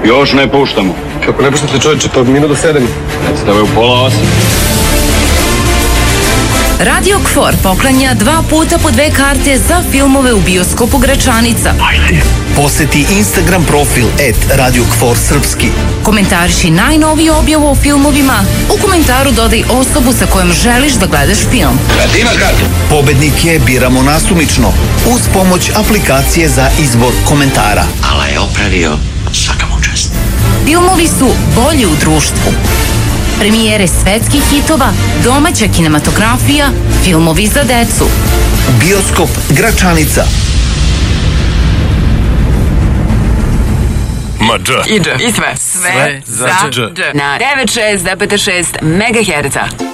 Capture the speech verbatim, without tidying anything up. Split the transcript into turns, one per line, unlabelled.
Još ne puštamo.
Kako ne puštate, čovječe, pa minut do sedam.
Predstave u pola osam.
Radio Kfor poklanja dva puta po dve karte za filmove u bioskopu Gračanica.
Ajde. Poseti Instagram profil et Radio Kfor Srpski.
Komentariši najnoviju objavu o filmovima. U komentaru dodaj osobu sa kojom želiš da gledaš film.
Kad imaš kartu?
Pobednike biramo nasumično uz pomoć aplikacije za izbor komentara.
Ala je opravio, svaka mu čast.
Filmovi su bolji u društvu. Premijere svetskih hitova, domaća kinematografija, filmovi za decu.
Bioskop Gračanica.
Ma dž.
I dž. I sve. Sve za dž. Na devedeset šest zarez šest megaherca.